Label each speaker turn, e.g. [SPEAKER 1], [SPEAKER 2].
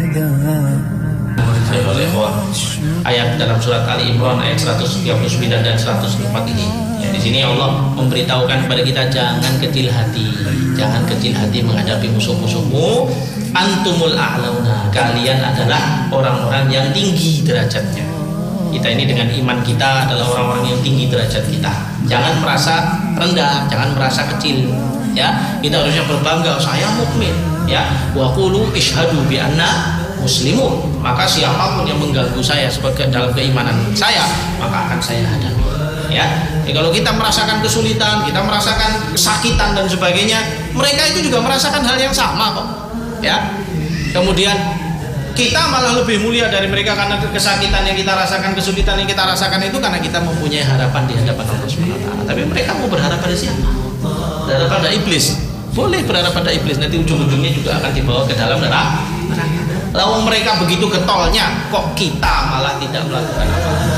[SPEAKER 1] Ayat dalam surat Ali Imran ayat 139 dan 104 ini. Ya, di sini Allah memberitahukan kepada kita jangan kecil hati menghadapi musuh-musuhmu. Antumul a'launa, kalian adalah orang-orang yang tinggi derajatnya. Kita ini dengan iman kita adalah orang-orang yang tinggi derajat kita. Jangan merasa rendah, jangan merasa kecil. Ya, kita harusnya berbangga, saya mukmin. Ya, wa qulu ishhadu bi anna muslimun. Maka siapapun yang mengganggu saya sebagai dalam keimanan saya, maka akan saya hadapi. Ya, jadi kalau kita merasakan kesulitan, kita merasakan kesakitan dan sebagainya, mereka itu juga merasakan hal yang sama kok. Ya, kemudian kita malah lebih mulia dari mereka karena kesakitan yang kita rasakan, kesulitan yang kita rasakan itu karena kita mempunyai harapan di hadapan Allah SWT. Tapi mereka mau berharap pada siapa? Berharap pada iblis. Boleh berharap pada iblis, nanti ujung-ujungnya juga akan dibawa ke dalam neraka. Lalu mereka begitu getolnya, kok kita malah tidak melakukan apa-apa?